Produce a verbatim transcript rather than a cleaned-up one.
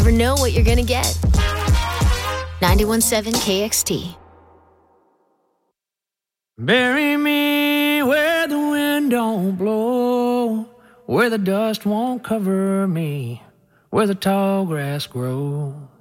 never know what you're going to get. ninety-one point seven K X T. Bury me where the wind don't blow, where the dust won't cover me, where the tall grass grows.